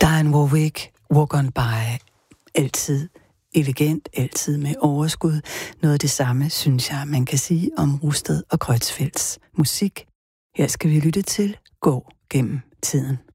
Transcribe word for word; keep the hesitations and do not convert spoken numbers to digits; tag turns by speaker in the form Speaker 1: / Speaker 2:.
Speaker 1: Dionne Warwick, Walk On By, altid elegant, altid med overskud. Noget af det samme, synes jeg, man kan sige om Rusted og Kreutzfeldts musik. Her skal vi lytte til Gå gennem tiden.